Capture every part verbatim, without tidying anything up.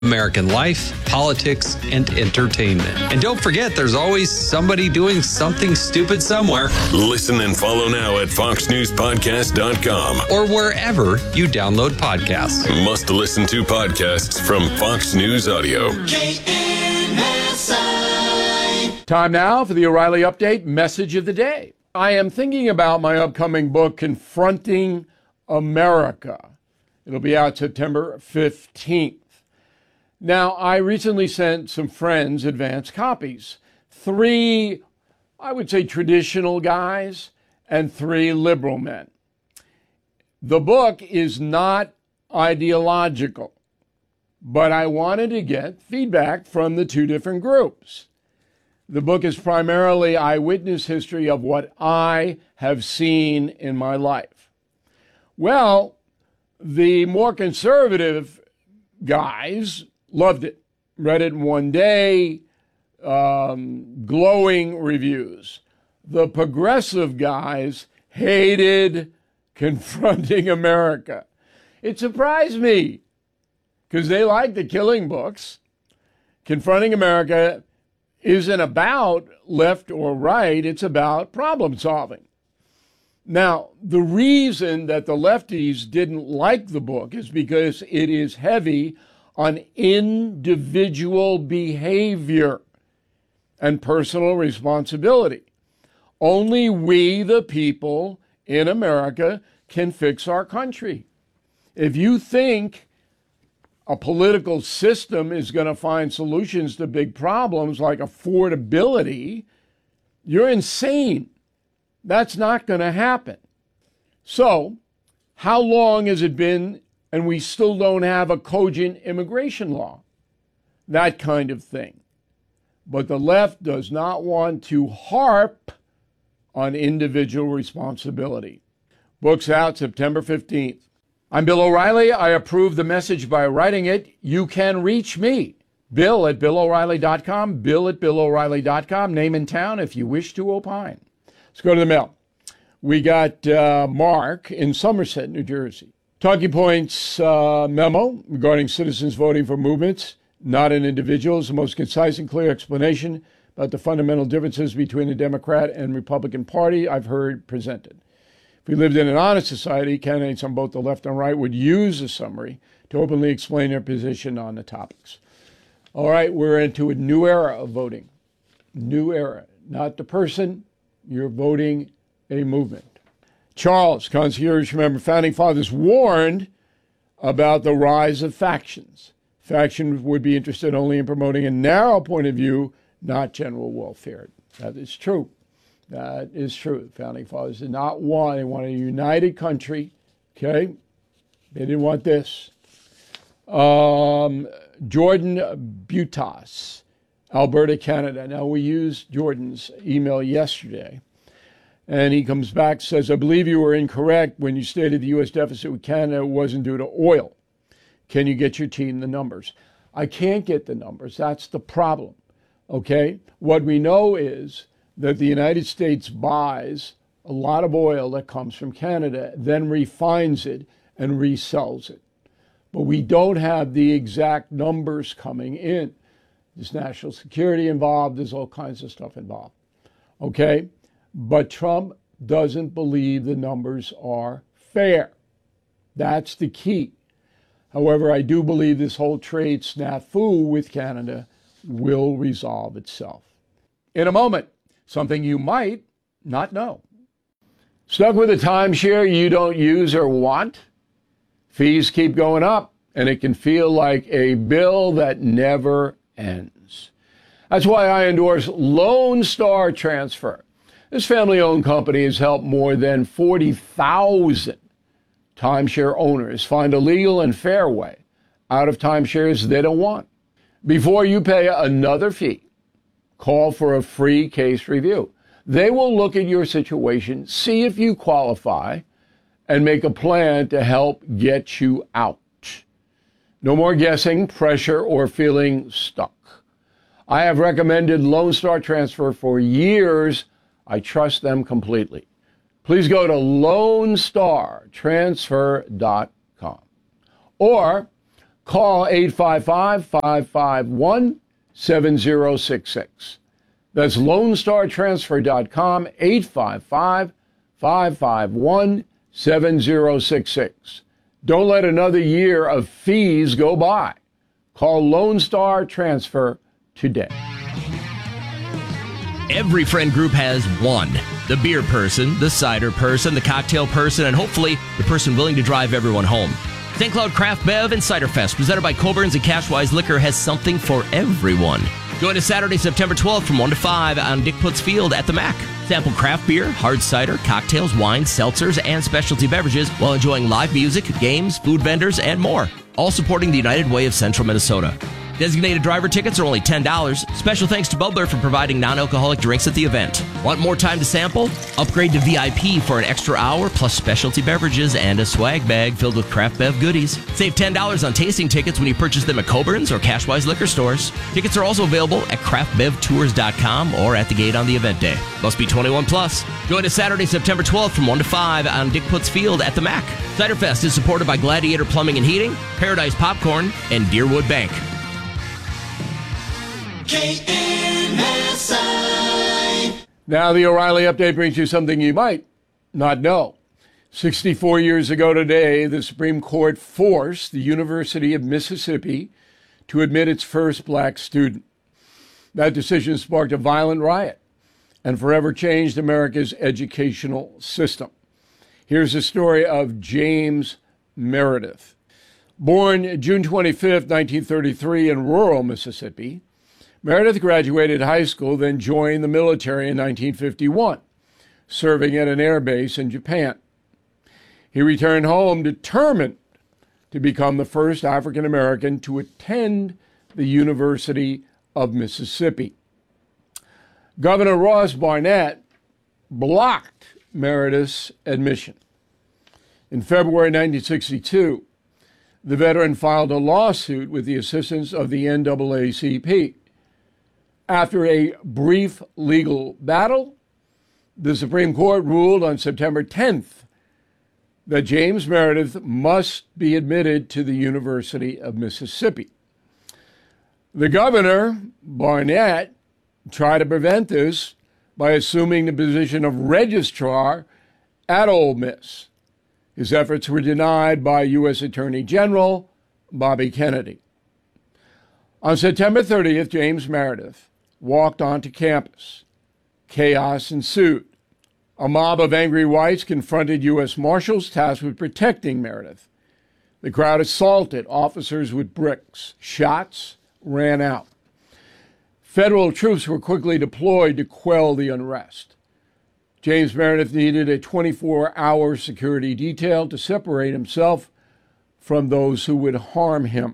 American life, politics, and entertainment. And don't forget, there's always somebody doing something stupid somewhere. Listen and follow now at fox news podcast dot com or wherever you download podcasts. Must listen to podcasts from Fox News Audio. K N S I. Time now for the O'Reilly Update message of the day. I am thinking about my upcoming book, Confronting America. It'll be out September fifteenth. Now, I recently sent some friends advance copies. Three, I would say, traditional guys and three liberal men. The book is not ideological, but I wanted to get feedback from the two different groups. The book is primarily eyewitness history of what I have seen in my life. Well, the more conservative guys loved it, read it in one day, um, glowing reviews. The progressive guys hated Confronting America. It surprised me because they like the killing books. Confronting America isn't about left or right, it's about problem solving. Now, the reason that the lefties didn't like the book is because it is heavy on individual behavior and personal responsibility. Only we, the people in America, can fix our country. If you think a political system is going to find solutions to big problems like affordability, you're insane. That's not going to happen. So, how long has it been and we still don't have a cogent immigration law? That kind of thing. But the left does not want to harp on individual responsibility. Book's out September fifteenth. I'm Bill O'Reilly. I approve the message by writing it. You can reach me, Bill at Bill O'Reilly dot com, Bill at Bill O'Reilly dot com, name and town if you wish to opine. Let's go to the mail. We got uh, Mark in Somerset, New Jersey. Talking Points uh, memo regarding citizens voting for movements, not in individuals. The most concise and clear explanation about the fundamental differences between the Democrat and Republican Party I've heard presented. If we lived in an honest society, candidates on both the left and right would use a summary to openly explain their position on the topics. All right, we're into a new era of voting. New era. Not the person, you're voting a movement. Charles, concierge member, founding fathers warned about the rise of factions. Factions would be interested only in promoting a narrow point of view, not general welfare. That is true. That is true. The founding fathers did not want, they wanted a united country, okay? They didn't want this. Um, Jordan Butas, Alberta, Canada. Now, we used Jordan's email yesterday. And he comes back, says, I believe you were incorrect when you stated the U S deficit with Canada wasn't due to oil. Can you get your team the numbers? I can't get the numbers. That's the problem. Okay? What we know is that the United States buys a lot of oil that comes from Canada, then refines it and resells it. But we don't have the exact numbers coming in. There's national security involved. There's all kinds of stuff involved. Okay? But Trump doesn't believe the numbers are fair. That's the key. However, I do believe this whole trade snafu with Canada will resolve itself. In a moment, something you might not know. Stuck with a timeshare you don't use or want? Fees keep going up, and it can feel like a bill that never ends. That's why I endorse Lone Star Transfer. This family-owned company has helped more than forty thousand timeshare owners find a legal and fair way out of timeshares they don't want. Before you pay another fee, call for a free case review. They will look at your situation, see if you qualify, and make a plan to help get you out. No more guessing, pressure, or feeling stuck. I have recommended Lone Star Transfer for years. I trust them completely. Please go to lone star transfer dot com or Call eight five five, five five one, seven zero six six. That's lone star transfer dot com, eight five five, five five one, seven zero six six. Don't let another year of fees go by. Call Lone Star Transfer today. Every friend group has one. The beer person, the cider person, the cocktail person, and hopefully the person willing to drive everyone home. Saint Cloud Craft Bev and Cider Fest, presented by Coborn's and Cashwise Liquor, has something for everyone. Join us Saturday, September twelfth from one to five on Dick Putz Field at the Mac. Sample craft beer, hard cider, cocktails, wines, seltzers, and specialty beverages while enjoying live music, games, food vendors, and more. All supporting the United Way of Central Minnesota. Designated driver tickets are only ten dollars. Special thanks to Bubbler for providing non-alcoholic drinks at the event. Want more time to sample? Upgrade to V I P for an extra hour plus specialty beverages and a swag bag filled with craft bev goodies. Save ten dollars on tasting tickets when you purchase them at Coburn's or Cashwise Liquor stores. Tickets are also available at craft bev tours dot com or at the gate on the event day. Must be twenty-one plus. Join us Saturday, September twelfth from one to five on Dick Putz Field at the Mac. Cider Fest is supported by Gladiator Plumbing and Heating, Paradise Popcorn, and Deerwood Bank. K N S I. Now the O'Reilly Update brings you something you might not know. sixty-four years ago today, the Supreme Court forced the University of Mississippi to admit its first black student. That decision sparked a violent riot and forever changed America's educational system. Here's the story of James Meredith. Born June twenty-fifth, nineteen thirty-three in rural Mississippi, Meredith graduated high school, then joined the military in nineteen fifty-one, serving at an air base in Japan. He returned home determined to become the first African American to attend the University of Mississippi. Governor Ross Barnett blocked Meredith's admission. In February nineteen sixty-two, the veteran filed a lawsuit with the assistance of the N double A C P. After a brief legal battle, the Supreme Court ruled on September tenth that James Meredith must be admitted to the University of Mississippi. The governor, Barnett, tried to prevent this by assuming the position of registrar at Ole Miss. His efforts were denied by U S Attorney General Bobby Kennedy. On September thirtieth, James Meredith walked onto campus. Chaos ensued. A mob of angry whites confronted U S Marshals tasked with protecting Meredith. The crowd assaulted officers with bricks. Shots ran out. Federal troops were quickly deployed to quell the unrest. James Meredith needed a twenty-four hour security detail to separate himself from those who would harm him.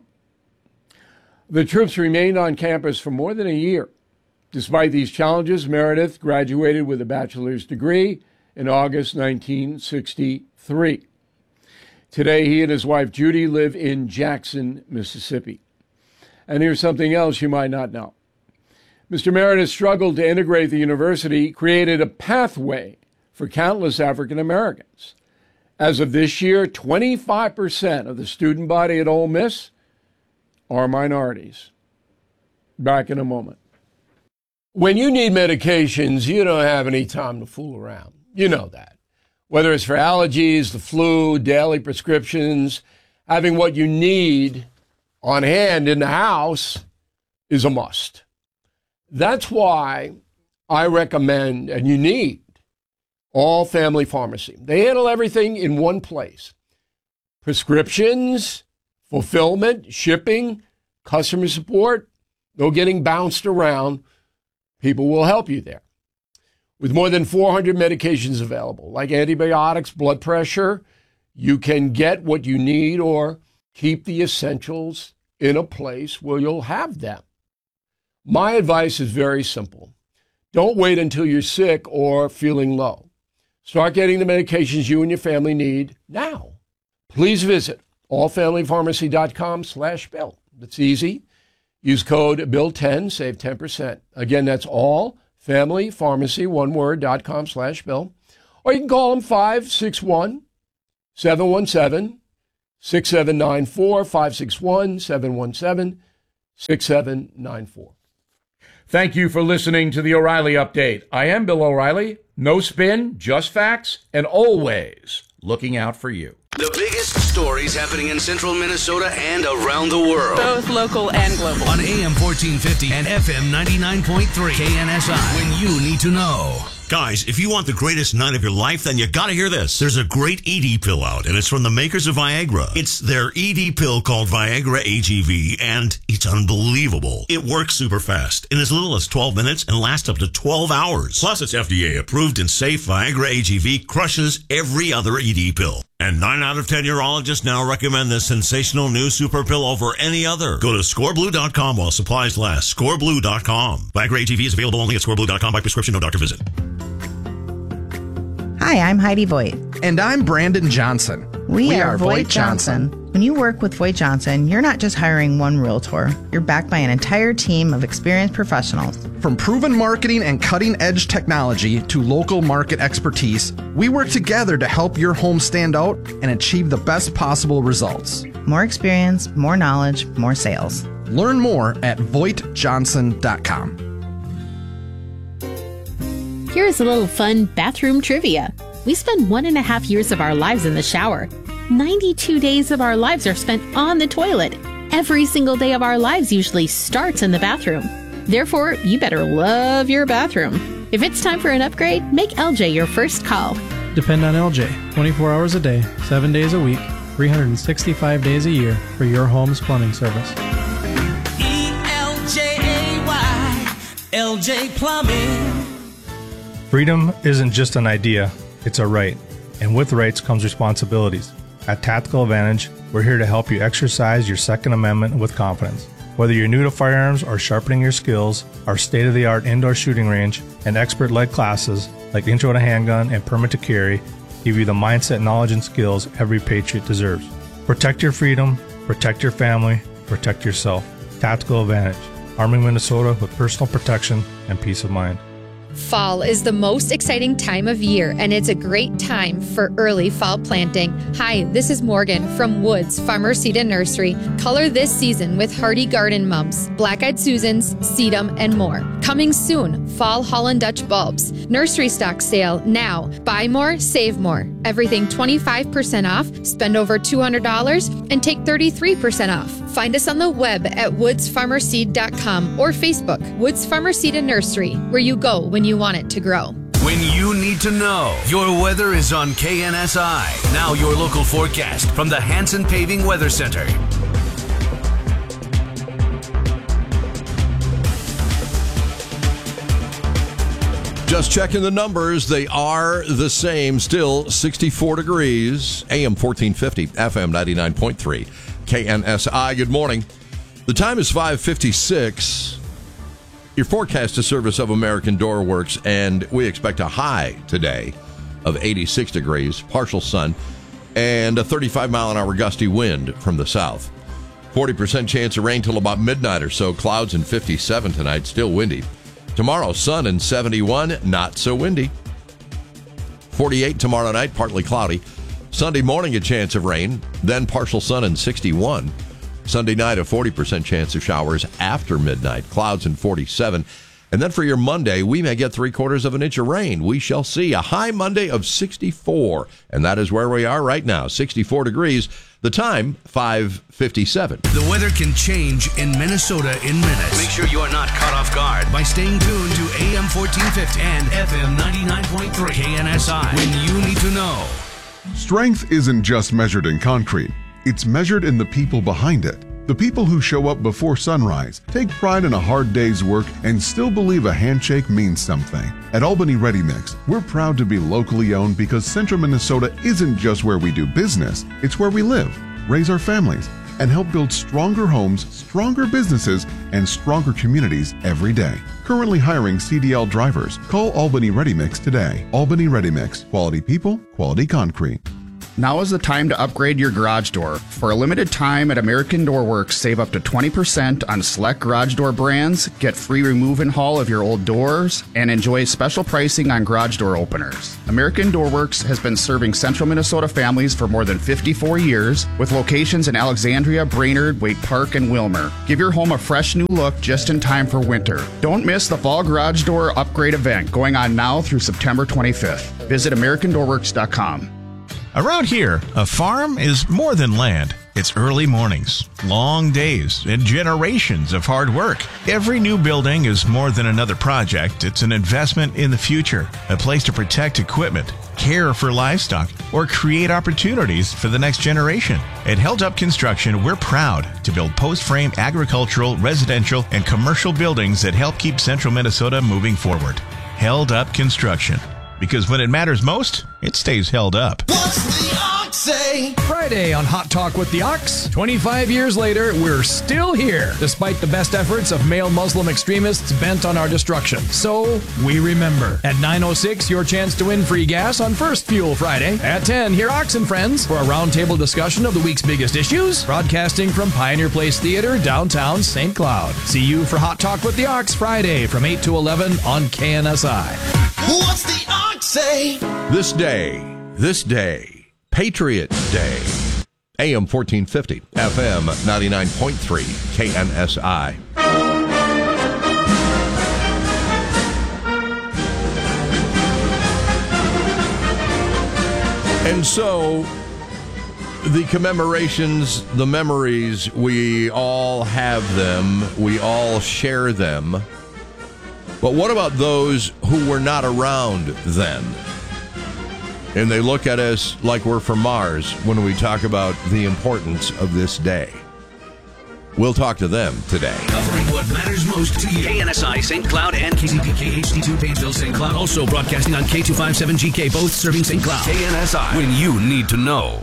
The troops remained on campus for more than a year. Despite these challenges, Meredith graduated with a bachelor's degree in August nineteen sixty-three. Today, he and his wife Judy live in Jackson, Mississippi. And here's something else you might not know. Mister Meredith struggled to integrate the university, created a pathway for countless African Americans. As of this year, twenty-five percent of the student body at Ole Miss are minorities. Back in a moment. When you need medications, you don't have any time to fool around. You know that. Whether it's for allergies, the flu, daily prescriptions, having what you need on hand in the house is a must. That's why I recommend, and you need, All Family Pharmacy. They handle everything in one place. Prescriptions, fulfillment, shipping, customer support, no getting bounced around. People will help you there. With more than four hundred medications available, like antibiotics, blood pressure, you can get what you need or keep the essentials in a place where you'll have them. My advice is very simple. Don't wait until you're sick or feeling low. Start getting the medications you and your family need now. Please visit allfamilypharmacy.com slash bill. It's easy. Use code bill ten, save ten percent. Again, that's allfamilypharmacy, one word, dot com slash bill. Or you can call them five six one, seven one seven, six seven nine four, five six one, seven one seven, six seven nine four. Thank you for listening to the O'Reilly Update. I am Bill O'Reilly. No spin, just facts, and always looking out for you. The biggest stories happening in central Minnesota and around the world. Both local and global. On A M fourteen fifty and F M ninety-nine point three K N S I. When you need to know. Guys, if you want the greatest night of your life, then you gotta hear this. There's a great E D pill out, and it's from the makers of Viagra. It's their E D pill called Viagra A G V, and it's unbelievable. It works super fast, in as little as twelve minutes, and lasts up to twelve hours. Plus, it's F D A approved and safe. Viagra A G V crushes every other E D pill. And nine out of ten urologists now recommend this sensational new super pill over any other. Go to score blue dot com while supplies last. score blue dot com. Viagra A G V is available only at score blue dot com by prescription, no doctor visit. Hi, I'm Heidi Voigt. And I'm Brandon Johnson. We, we are, are Voigt Johnson. Johnson. When you work with Voigt Johnson, you're not just hiring one realtor. You're backed by an entire team of experienced professionals. From proven marketing and cutting-edge technology to local market expertise, we work together to help your home stand out and achieve the best possible results. More experience, more knowledge, more sales. Learn more at voigt johnson dot com. Here's a little fun bathroom trivia. We spend one and a half years of our lives in the shower. ninety-two days of our lives are spent on the toilet. Every single day of our lives usually starts in the bathroom. Therefore, you better love your bathroom. If it's time for an upgrade, make L J your first call. Depend on L J twenty-four hours a day, seven days a week, three hundred sixty-five days a year for your home's plumbing service. E L J A Y, L J Plumbing. Freedom isn't just an idea, it's a right. And with rights comes responsibilities. At Tactical Advantage, we're here to help you exercise your Second Amendment with confidence. Whether you're new to firearms or sharpening your skills, our state-of-the-art indoor shooting range and expert-led classes like Intro to Handgun and Permit to Carry give you the mindset, knowledge, and skills every patriot deserves. Protect your freedom, protect your family, protect yourself. Tactical Advantage, arming Minnesota with personal protection and peace of mind. Fall is the most exciting time of year, and it's a great time for early fall planting. Hi, this is Morgan from Woods Farmer Seed and Nursery. Color this season with hardy garden mums, black-eyed Susans, sedum, and more. Coming soon, fall Holland Dutch bulbs. Nursery stock sale now. Buy more, save more. Everything twenty-five percent off. Spend over two hundred dollars and take thirty-three percent off. Find us on the web at woods farmer seed dot com or Facebook, Woods Farmer Seed and Nursery, where you go when you want it to grow. When you need to know, your weather is on K N S I. Now your local forecast from the Hanson Paving Weather Center. Just checking the numbers. They are the same. Still sixty-four degrees. A M fourteen fifty, F M ninety-nine point three. K N S I. Good morning. The time is five fifty-six. Your forecast is service of American Door Works, and we expect a high today of eighty-six degrees, partial sun, and a thirty-five mile an hour gusty wind from the south. forty percent chance of rain till about midnight or so. Clouds and fifty-seven tonight, still windy. Tomorrow, sun and seventy-one, not so windy. forty-eight tomorrow night, partly cloudy. Sunday morning, a chance of rain, then partial sun and sixty-one. Sunday night, a forty percent chance of showers after midnight, clouds and forty-seven. And then for your Monday, we may get three quarters of an inch of rain. We shall see. A high Monday of sixty-four. And that is where we are right now, sixty-four degrees. The time, five fifty-seven. The weather can change in Minnesota in minutes. Make sure you are not caught off guard by staying tuned to A M fourteen fifty and F M ninety-nine point three K N S I. When you need to know. Strength isn't just measured in concrete. It's measured in the people behind it. The people who show up before sunrise, take pride in a hard day's work, and still believe a handshake means something. At Albany Ready Mix, we're proud to be locally owned because Central Minnesota isn't just where we do business, it's where we live, raise our families, and help build stronger homes, stronger businesses, and stronger communities every day. Currently hiring C D L drivers. Call Albany Ready Mix today. Albany Ready Mix. Quality people, quality concrete. Now is the time to upgrade your garage door. For a limited time at American Door Works, save up to twenty percent on select garage door brands, get free remove and haul of your old doors, and enjoy special pricing on garage door openers. American Door Works has been serving central Minnesota families for more than fifty-four years, with locations in Alexandria, Brainerd, Waite Park, and Wilmer. Give your home a fresh new look just in time for winter. Don't miss the fall garage door upgrade event going on now through September twenty-fifth. Visit American Door Works dot com. Around here, a farm is more than land. It's early mornings, long days, and generations of hard work. Every new building is more than another project. It's an investment in the future, a place to protect equipment, care for livestock, or create opportunities for the next generation. At Held Up Construction, we're proud to build post-frame agricultural, residential, and commercial buildings that help keep central Minnesota moving forward. Held Up Construction. Because when it matters most, it stays held up. What's the ox say? Friday on Hot Talk with the Ox. twenty-five years later, we're still here, despite the best efforts of male Muslim extremists bent on our destruction. So, we remember. At nine oh six, your chance to win free gas on First Fuel Friday. At ten, hear Ox and Friends for a roundtable discussion of the week's biggest issues. Broadcasting from Pioneer Place Theater, downtown Saint Cloud. See you for Hot Talk with the Ox Friday from eight to eleven on K N S I. What's the ox say? This day, this day, Patriot Day. A M fourteen fifty, F M ninety-nine point three, K N S I. And so, the commemorations, the memories, we all have them, we all share them. But what about those who were not around then? And they look at us like we're from Mars when we talk about the importance of this day. We'll talk to them today. Covering what matters most to you. K N S I, Saint Cloud, and K C P K H D two, Painesville, Saint Cloud. Also broadcasting on K two fifty-seven G K, both serving Saint Cloud. K N S I, when you need to know.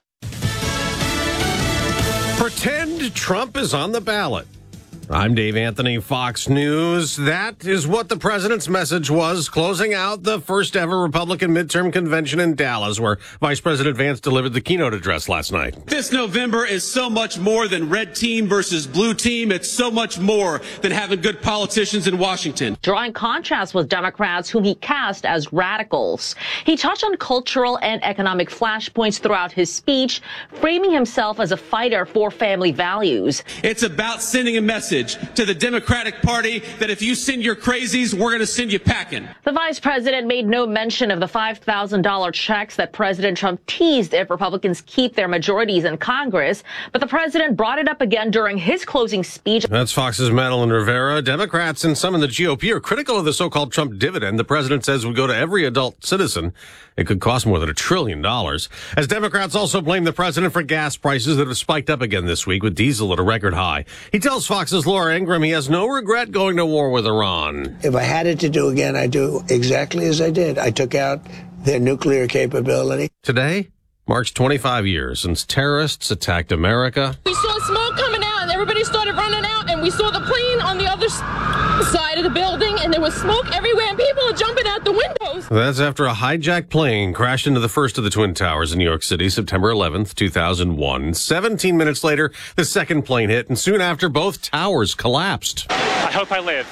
Pretend Trump is on the ballot. I'm Dave Anthony, Fox News. That is what the president's message was, closing out the first ever Republican midterm convention in Dallas, where Vice President Vance delivered the keynote address last night. This November is so much more than red team versus blue team. It's so much more than having good politicians in Washington. Drawing contrast with Democrats whom he cast as radicals. He touched on cultural and economic flashpoints throughout his speech, framing himself as a fighter for family values. It's about sending a message to the Democratic Party that if you send your crazies, we're going to send you packing. The vice president made no mention of the five thousand dollars checks that President Trump teased if Republicans keep their majorities in Congress, but the president brought it up again during his closing speech. That's Fox's Madeline Rivera. Democrats and some in the G O P are critical of the so-called Trump dividend the president says would go to every adult citizen. It could cost more than a trillion dollars. As Democrats also blame the president for gas prices that have spiked up again this week, with diesel at a record high. He tells Fox's Laura Ingraham he has no regret going to war with Iran. If I had it to do again, I'd do exactly as I did. I took out their nuclear capability. Today marks twenty-five years since terrorists attacked America. We saw smoke coming out and everybody started running out, and we saw the plane on the other side of the building, and there was smoke everywhere and people are jumping out the windows. That's after a hijacked plane crashed into the first of the Twin Towers in New York City, September eleventh, two thousand one. seventeen minutes later, the second plane hit, and soon after, both towers collapsed. I hope I live.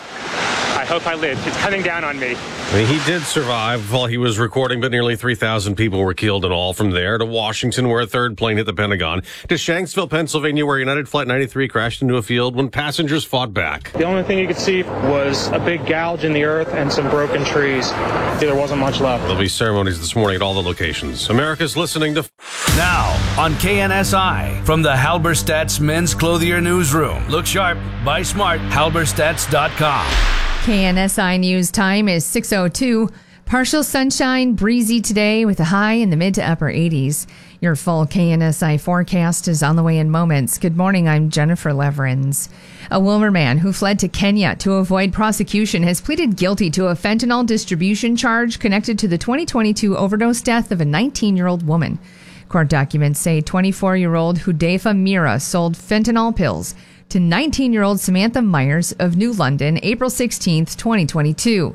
I hope I live. It's coming down on me. I mean, he did survive while he was recording, but nearly three thousand people were killed in all. From there to Washington, where a third plane hit the Pentagon, to Shanksville, Pennsylvania, where United Flight ninety-three crashed into a field when passengers fought back. The only thing you could see was a big gouge in the earth and some broken trees. There wasn't much left. There'll be ceremonies this morning at all the locations. America's listening to... Now, on K N S I, from the Halberstadt's Men's Clothier Newsroom. Look sharp, buy smart, halberstadts dot com. K N S I News time is six oh two. Partial sunshine, breezy today with a high in the mid to upper eighties. Your full K N S I forecast is on the way in moments. Good morning, I'm Jennifer Leverins. A Wilmer man who fled to Kenya to avoid prosecution has pleaded guilty to a fentanyl distribution charge connected to the twenty twenty-two overdose death of a nineteen-year-old woman. Court documents say twenty-four-year-old Hudaifa Mira sold fentanyl pills to nineteen-year-old Samantha Myers of New London, April sixteenth, twenty twenty-two.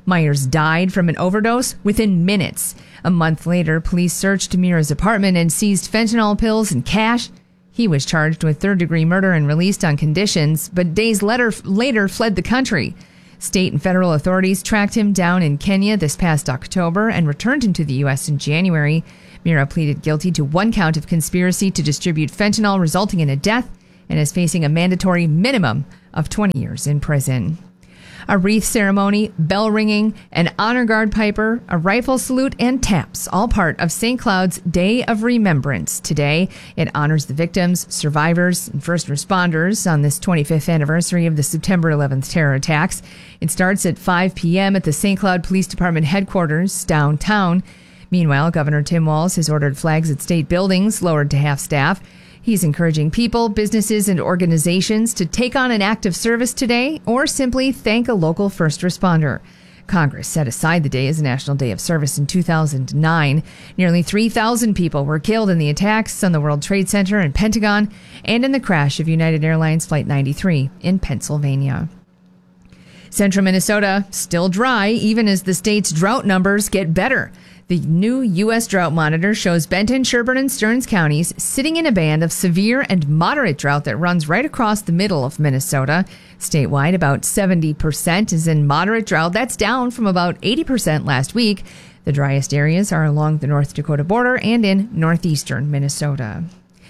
Myers died from an overdose within minutes. A month later, police searched Mira's apartment and seized fentanyl pills and cash. He was charged with third-degree murder and released on conditions, but days later, later fled the country. State and federal authorities tracked him down in Kenya this past October and returned him to the U S in January. Mira pleaded guilty to one count of conspiracy to distribute fentanyl, resulting in a death, and is facing a mandatory minimum of twenty years in prison. A wreath ceremony, bell ringing, an honor guard piper, a rifle salute, and taps, all part of Saint Cloud's Day of Remembrance. Today, it honors the victims, survivors, and first responders on this twenty-fifth anniversary of the September eleventh terror attacks. It starts at five p.m. at the Saint Cloud Police Department headquarters downtown. Meanwhile, Governor Tim Walz has ordered flags at state buildings lowered to half staff. He's encouraging people, businesses, and organizations to take on an act of service today or simply thank a local first responder. Congress set aside the day as a National Day of Service in two thousand nine. Nearly three thousand people were killed in the attacks on the World Trade Center and Pentagon and in the crash of United Airlines Flight ninety-three in Pennsylvania. Central Minnesota still dry, even as the state's drought numbers get better. The new U S Drought Monitor shows Benton, Sherburne, and Stearns counties sitting in a band of severe and moderate drought that runs right across the middle of Minnesota. Statewide, about seventy percent is in moderate drought. That's down from about eighty percent last week. The driest areas are along the North Dakota border and in northeastern Minnesota.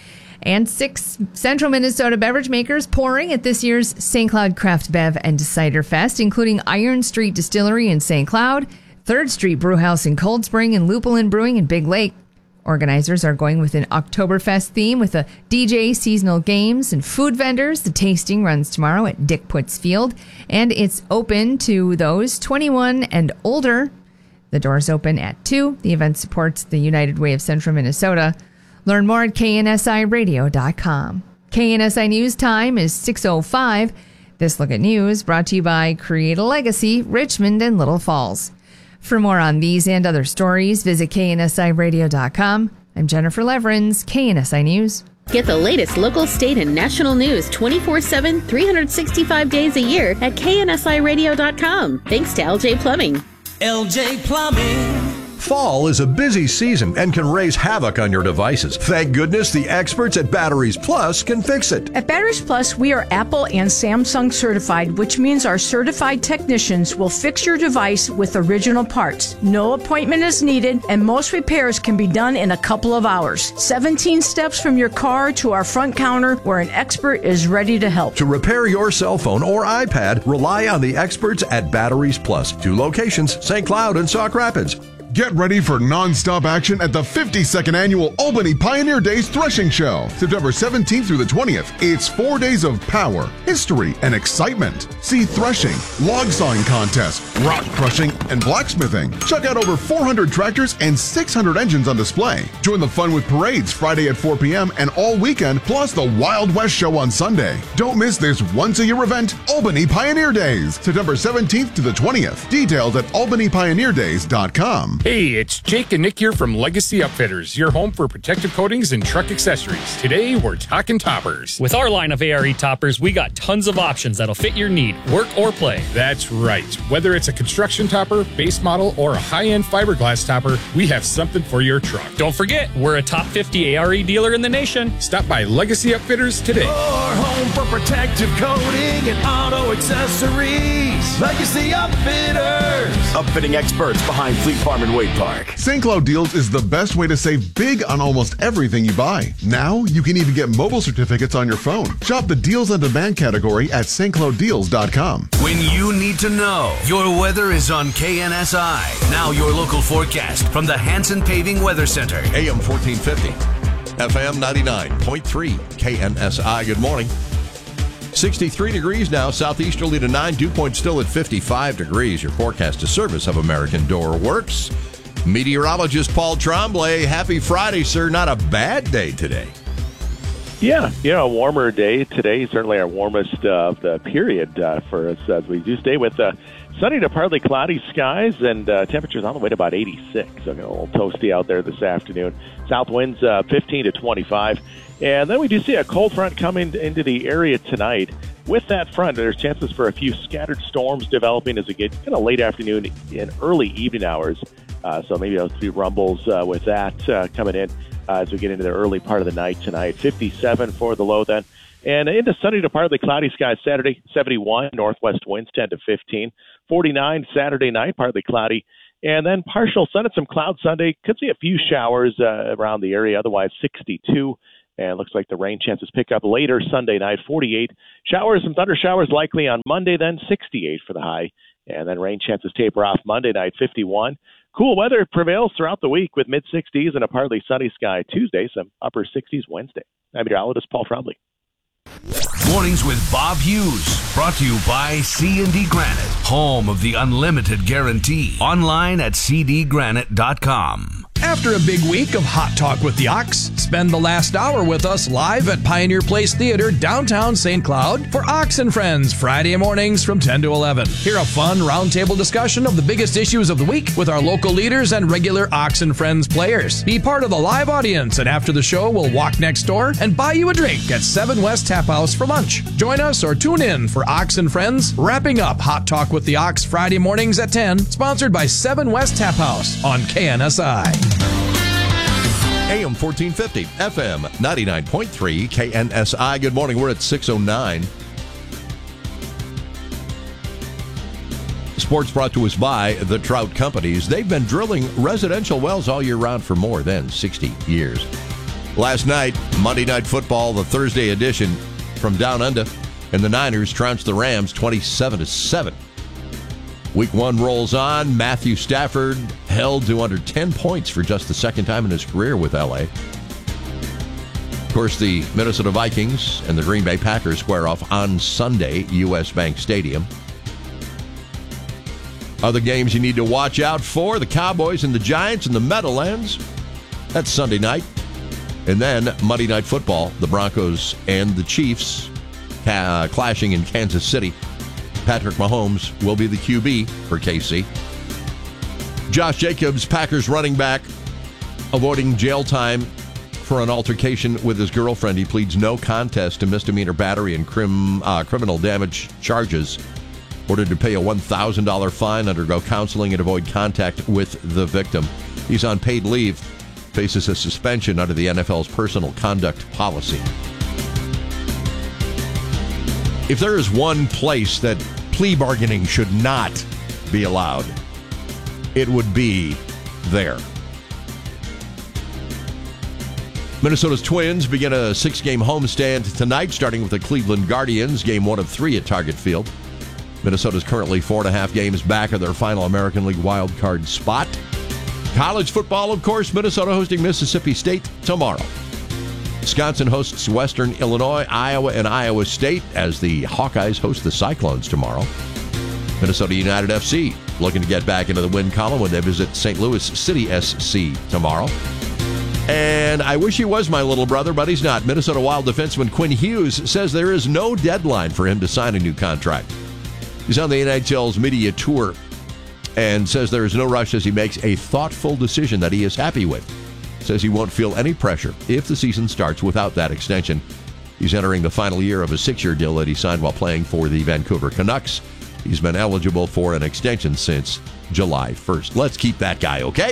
And six Central Minnesota beverage makers pouring at this year's Saint Cloud Craft Bev and Cider Fest, including Iron Street Distillery in Saint Cloud, Third Street Brewhouse in Cold Spring, and Lupulin Brewing in Big Lake. Organizers are going with an Oktoberfest theme with a D J, seasonal games, and food vendors. The tasting runs tomorrow at Dick Putz Field, and it's open to those twenty-one and older. The doors open at two. The event supports the United Way of Central Minnesota. Learn more at K N S I radio dot com. K N S I News time is six oh five. This Look at News brought to you by Create a Legacy, Richmond and Little Falls. For more on these and other stories, visit K N S I radio dot com. I'm Jennifer Leverins, K N S I News. Get the latest local, state, and national news twenty-four seven, three hundred sixty-five days a year at K N S I radio dot com. Thanks to L J Plumbing. L J Plumbing. Fall is a busy season and can raise havoc on your devices. Thank goodness the experts at Batteries Plus can fix it. At Batteries Plus, we are Apple and Samsung certified, which means our certified technicians will fix your device with original parts. No appointment is needed, and most repairs can be done in a couple of hours. seventeen steps from your car to our front counter where an expert is ready to help. To repair your cell phone or iPad, rely on the experts at Batteries Plus. Two locations, Saint Cloud and Sauk Rapids. Get ready for non-stop action at the fifty-second Annual Albany Pioneer Days Threshing Show, September seventeenth through the twentieth. It's four days of power, history, and excitement. See threshing, log sawing contests, rock crushing, and blacksmithing. Check out over four hundred tractors and six hundred engines on display. Join the fun with parades Friday at four p.m. and all weekend, plus the Wild West Show on Sunday. Don't miss this once-a-year event, Albany Pioneer Days, September seventeenth to the twentieth. Details at albany pioneer days dot com. Hey, it's Jake and Nick here from Legacy Upfitters, your home for protective coatings and truck accessories. Today, we're talking toppers. With our line of A R E toppers, we got tons of options that'll fit your need, work or play. That's right. Whether it's a construction topper, base model, or a high-end fiberglass topper, we have something for your truck. Don't forget, we're a top fifty A R E dealer in the nation. Stop by Legacy Upfitters today. Your home for protective coating and auto accessories. Legacy Upfitters. Upfitting experts behind Fleet Farm and Wade Park. Saint Cloud Deals is the best way to save big on almost everything you buy. Now, you can even get mobile certificates on your phone. Shop the Deals on Demand category at st cloud deals dot com. When you need to know, your weather is on K N S I. Now your local forecast from the Hanson Paving Weather Center. A M fourteen fifty, F M ninety-nine point three, K N S I. Good morning. sixty-three degrees now, southeasterly to nine. Dew point still at fifty-five degrees. Your forecast is service of American Door Works. Meteorologist Paul Tremblay, happy Friday, sir. Not a bad day today. Yeah, you know, a warmer day today. Certainly our warmest uh, of the period uh, for us as we do stay with uh, sunny to partly cloudy skies and uh, temperatures on the way to about eighty-six. So a little toasty out there this afternoon. South winds uh, fifteen to twenty-five. And then we do see a cold front coming into the area tonight. with that front, there's chances for a few scattered storms developing as it gets kind of late afternoon and early evening hours. Uh, so maybe a few rumbles uh, with that uh, coming in uh, as we get into the early part of the night tonight. fifty-seven for the low then. And into sunny to partly cloudy skies Saturday, seventy-one, northwest winds ten to fifteen. forty-nine Saturday night, partly cloudy. And then partial sun and some clouds Sunday. Could see a few showers uh, around the area, otherwise sixty-two. And it looks like the rain chances pick up later Sunday night, forty-eight. Showers and thunder showers likely on Monday, then sixty-eight for the high. And then rain chances taper off Monday night, fifty-one. Cool weather prevails throughout the week with mid-sixties and a partly sunny sky Tuesday, some upper sixties Wednesday. I'm meteorologist Paul Trombley. Mornings with Bob Hughes, brought to you by C and D Granite, home of the unlimited guarantee. Online at c d granite dot com. After a big week of Hot Talk with the Ox, spend the last hour with us live at Pioneer Place Theater, downtown Saint Cloud, for Ox and Friends, Friday mornings from ten to eleven. Hear a fun roundtable discussion of the biggest issues of the week with our local leaders and regular Ox and Friends players. Be part of the live audience, and after the show, we'll walk next door and buy you a drink at seven West Tap House for lunch. Join us or tune in for Ox and Friends, wrapping up Hot Talk with the Ox Friday mornings at ten, sponsored by seven West Tap House on K N S I. A M fourteen fifty, F M ninety-nine point three, K N S I. Good morning. We're at six oh nine. Sports brought to us by the Trout Companies. They've been drilling residential wells all year round for more than sixty years. Last night, Monday Night Football, the Thursday edition from Down Under, and the Niners trounced the Rams twenty-seven to seven. Week one rolls on. Matthew Stafford held to under ten points for just the second time in his career with L A. Of course, the Minnesota Vikings and the Green Bay Packers square off on Sunday, U S Bank Stadium. Other games you need to watch out for, the Cowboys and the Giants in the Meadowlands. That's Sunday night. And then Monday Night Football, the Broncos and the Chiefs uh, clashing in Kansas City. Patrick Mahomes will be the Q B for K C. Josh Jacobs, Packers running back, avoiding jail time for an altercation with his girlfriend. He pleads no contest to misdemeanor battery and crim, uh, criminal damage charges. Ordered to pay a one thousand dollars fine, undergo counseling, and avoid contact with the victim. He's on paid leave, faces a suspension under the N F L's personal conduct policy. If there is one place that plea bargaining should not be allowed, it would be there. Minnesota's Twins begin a six-game homestand tonight, starting with the Cleveland Guardians, game one of three at Target Field. Minnesota's currently four and a half games back of their final American League wild card spot. College football, of course, Minnesota hosting Mississippi State tomorrow. Wisconsin hosts Western Illinois, Iowa, and Iowa State as the Hawkeyes host the Cyclones tomorrow. Minnesota United F C looking to get back into the win column when they visit Saint Louis City S C tomorrow. And I wish he was my little brother, but he's not. Minnesota Wild defenseman Quinn Hughes says there is no deadline for him to sign a new contract. He's on the N H L's media tour and says there is no rush as he makes a thoughtful decision that he is happy with. Says he won't feel any pressure if the season starts without that extension. He's entering the final year of a six-year deal that he signed while playing for the Vancouver Canucks. He's been eligible for an extension since July first. Let's keep that guy, okay?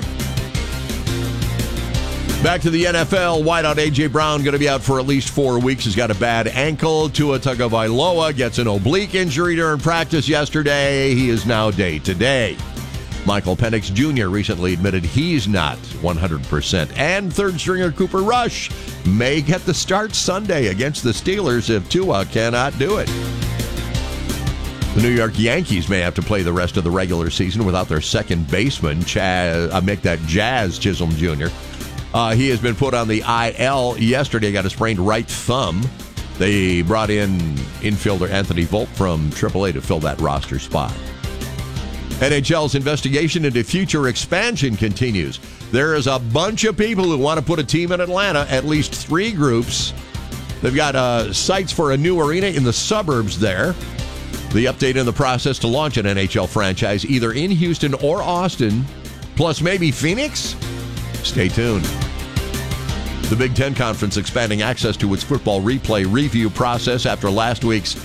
Back to the N F L. Wideout A J. Brown going to be out for at least four weeks. He's got a bad ankle. Tua Tagovailoa gets an oblique injury during practice yesterday. He is now day-to-day. Michael Penix Junior recently admitted he's not one hundred percent. And third stringer Cooper Rush may get the start Sunday against the Steelers if Tua cannot do it. The New York Yankees may have to play the rest of the regular season without their second baseman, Chaz, I make that Jazz Chisholm Junior Uh, he has been put on the I L yesterday, got a sprained right thumb. They brought in infielder Anthony Volpe from triple A to fill that roster spot. N H L's investigation into future expansion continues. There is a bunch of people who want to put a team in Atlanta, at least three groups. They've got uh, sites for a new arena in the suburbs there. The update in the process to launch an N H L franchise either in Houston or Austin, plus maybe Phoenix? Stay tuned. The Big Ten Conference expanding access to its football replay review process after last week's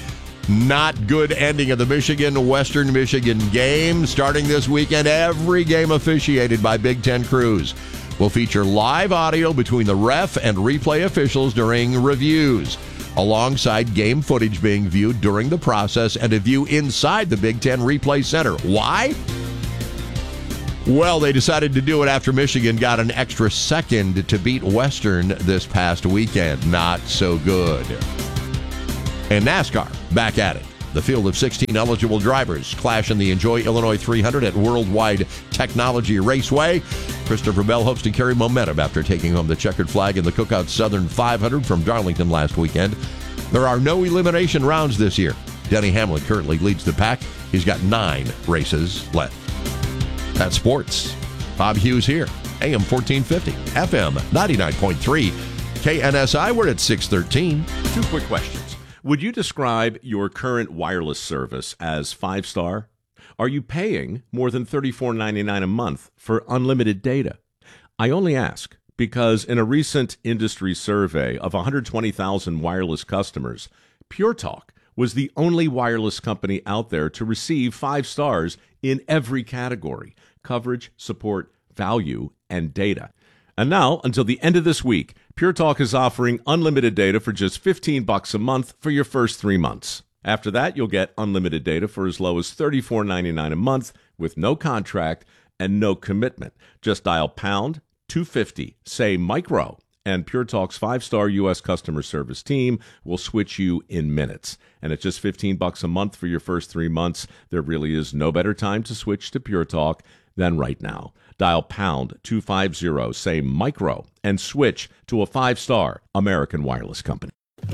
Not good ending of the Michigan-Western Michigan game. Starting this weekend, every game officiated by Big Ten crews will feature live audio between the ref and replay officials during reviews, alongside game footage being viewed during the process and a view inside the Big Ten Replay Center. Why? Well, they decided to do it after Michigan got an extra second to beat Western this past weekend. Not so good. And NASCAR, back at it. The field of sixteen eligible drivers clash in the Enjoy Illinois three hundred at Worldwide Technology Raceway. Christopher Bell hopes to carry momentum after taking home the checkered flag in the Cookout Southern five hundred from Darlington last weekend. There are no elimination rounds this year. Denny Hamlin currently leads the pack. He's got nine races left. That's sports. Bob Hughes here. A M fourteen fifty, F M ninety-nine point three. K N S I, we're at six thirteen. Two quick questions. Would you describe your current wireless service as five-star? Are you paying more than thirty-four ninety-nine a month for unlimited data? I only ask because in a recent industry survey of one hundred twenty thousand wireless customers, Pure Talk was the only wireless company out there to receive five stars in every category: coverage, support, value, and data. And now, until the end of this week, Pure Talk is offering unlimited data for just fifteen bucks a month for your first three months. After that, you'll get unlimited data for as low as thirty-four ninety-nine a month with no contract and no commitment. Just dial pound two fifty, say micro, and Pure Talk's five-star U S customer service team will switch you in minutes. And at just fifteen bucks a month for your first three months, there really is no better time to switch to Pure Talk than right now. Dial pound two fifty, say micro, and switch to a five-star American wireless company.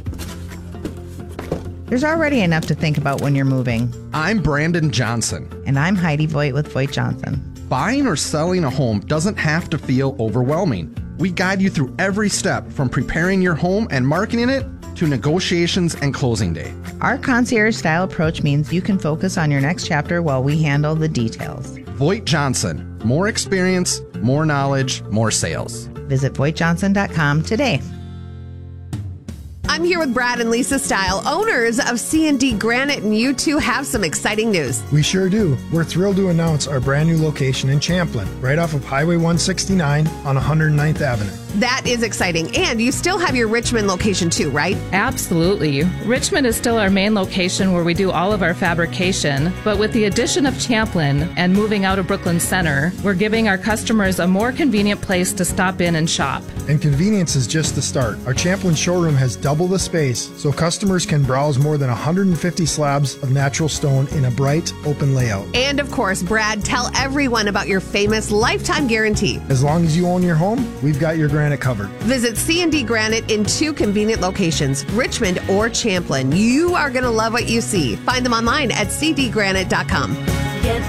There's already enough to think about when you're moving. I'm Brandon Johnson. And I'm Heidi Voigt with Voigt Johnson. Buying or selling a home doesn't have to feel overwhelming. We guide you through every step from preparing your home and marketing it to negotiations and closing day. Our concierge-style approach means you can focus on your next chapter while we handle the details. Voigt Johnson. More experience, more knowledge, more sales. Visit voigt johnson dot com today. I'm here with Brad and Lisa Style, owners of C and D Granite, and you two have some exciting news. We sure do. We're thrilled to announce our brand new location in Champlin, right off of Highway one sixty-nine on one hundred ninth Avenue. That is exciting. And you still have your Richmond location too, right? Absolutely. Richmond is still our main location where we do all of our fabrication, but with the addition of Champlin and moving out of Brooklyn Center, we're giving our customers a more convenient place to stop in and shop. And convenience is just the start. Our Champlin showroom has double the space, so customers can browse more than one hundred fifty slabs of natural stone in a bright, open layout. And of course, Brad, tell everyone about your famous lifetime guarantee. As long as you own your home, we've got your granite covered. Visit C and D Granite in two convenient locations, Richmond or Champlin. You are going to love what you see. Find them online at c d granite dot com.